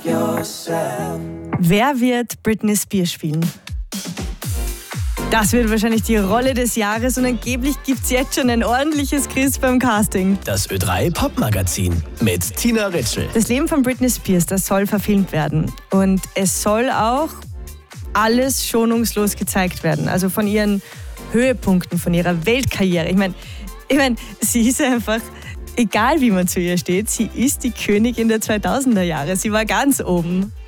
Wer wird Britney Spears spielen? Das wird wahrscheinlich die Rolle des Jahres und angeblich gibt es jetzt schon ein ordentliches Quiz beim Casting. Das Ö3 Popmagazin mit Tina Ritschl. Das Leben von Britney Spears, das soll verfilmt werden. Und es soll auch alles schonungslos gezeigt werden. Also von ihren Höhepunkten, von ihrer Weltkarriere. Ich meine, sie ist einfach, egal wie man zu ihr steht, sie ist die Königin der 2000er Jahre. Sie war ganz oben.